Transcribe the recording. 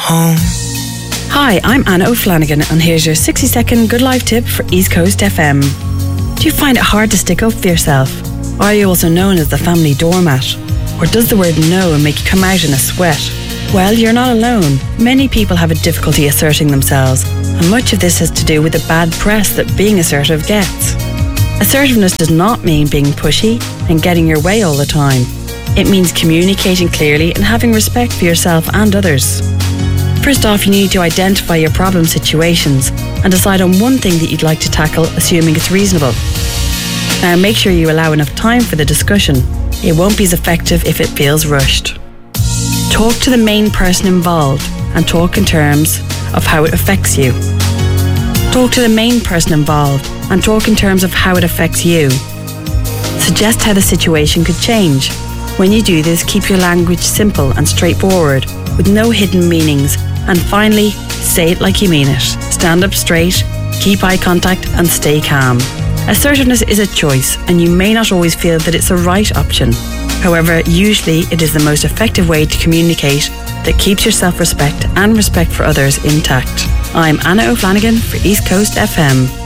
home. Hi, I'm Anna O'Flanagan, and here's your 60-second good life tip for East Coast FM. Do you find it hard to stick up for yourself? Or are you also known as the family doormat? Or does the word no make you come out in a sweat? Well, you're not alone. Many people have a difficulty asserting themselves, and much of this has to do with the bad press that being assertive gets. Assertiveness does not mean being pushy and getting your way all the time. It means communicating clearly and having respect for yourself and others. First off, you need to identify your problem situations and decide on one thing that you'd like to tackle, assuming it's reasonable. Now, make sure you allow enough time for the discussion. It won't be as effective if it feels rushed. Talk to the main person involved and talk in terms of how it affects you. Talk to the main person involved and talk in terms of how it affects you. Suggest how the situation could change. When you do this, keep your language simple and straightforward, with no hidden meanings. And finally, say it like you mean it. Stand up straight, keep eye contact, and stay calm. Assertiveness is a choice, and you may not always feel that it's the right option. However, usually it is the most effective way to communicate that keeps your self-respect and respect for others intact. I'm Anna O'Flanagan for East Coast FM.